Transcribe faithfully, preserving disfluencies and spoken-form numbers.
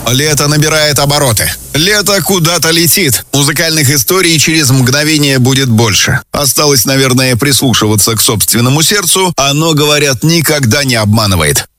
Лето набирает обороты. Лето куда-то летит. Музыкальных историй через мгновение будет больше. Осталось, наверное, прислушиваться к собственному сердцу. Оно, говорят, никогда не обманывает.